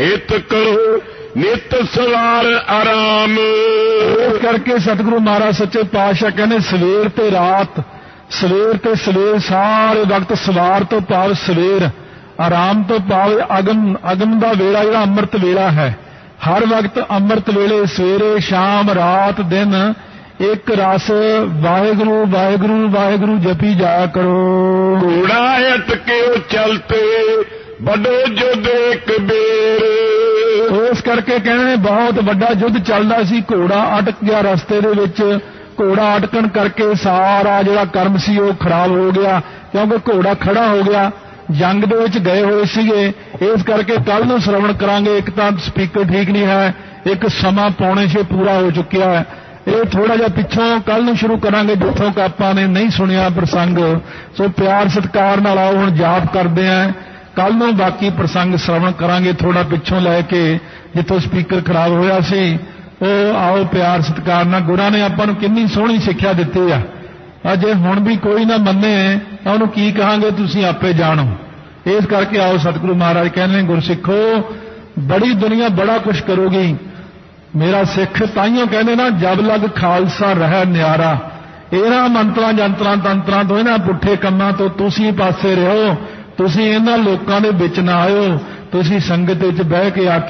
हित करो नित सवार आराम। इस करके सतगुरु महाराज सच्चे पातशाह कहने सवेर ते रात, सवेर ते सवेर सारे वक्त, सवार तो भाव सवेर, आराम तो भाव अगम, अगम दा वेला जिहड़ा अमृत वेला है, हर वक्त अमृत वेले सवेरे शाम रात दिन एक रस वाहेगुरु वाहेगुरु वाहेगुरु जपी जाया करो। घोड़ा अटके चलते बड़ो युद्ध एक बेर। इस करके कहने बहुत वड्डा युद्ध चलदा सी, घोड़ा अटक गया रस्ते दे विच, घोड़ा अटकन करके सारा जिहड़ा कर्म सी वो खराब हो गया, क्योंकि घोड़ा खड़ा हो गया, जंग दे विच गए होए सीगे। इस करके कल नूं श्रवण करांगे। एक तां स्पीकर ठीक नहीं है, एक समा 5:45 पूरा हो चुकिया है, ये थोड़ा जिहा पिछों कल नूं शुरू करांगे जिथों कि आपां ने नहीं सुनिया प्रसंग। सो प्यार सत्कार नाल आओ हुण जाप करदे आं, कल नूं बाकी प्रसंग श्रवण करांगे थोड़ा पिछों लैके जिथों स्पीकर खराब होया सी। ਉਹ आओ प्यार सत्कार नाल। गुरां ने आपां नूं किन्नी सोहणी सिੱਖਿਆ ਦਿੱਤੀ ਆ, अजे हुण भी कोई ना मन्ने तां उहनूं की कहांगे, तुसीं आपे जाणो। इस करके आओ सतगुरु महाराज कहने गुरसिੱਖੋ बड़ी दुनिया बड़ा कुछ करोगी। मेरा सिख ताइयों कहने ना जब लग खालसा रह न्यारा, इन्हां मंत्रां जंत्रां तंत्रां तो इन्हां पुੱਠੇ ਕੰਮਾਂ ਤੋਂ ਤੁਸੀਂ पासे रहो, ਤੁਸੀਂ इन्हां लोकां दे विच ना आयो, ਤੁਸੀਂ संगत विच बह के आखियो